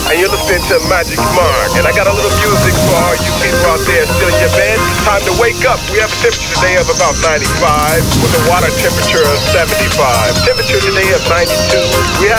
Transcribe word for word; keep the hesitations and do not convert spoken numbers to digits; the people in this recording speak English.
and you're listening to Magic Mark. And I got a little music for all you people out there still in your bed. Time to wake up. We have a temperature today of about ninety-five with a water temperature of seventy-five. Temperature today of ninety-two. We have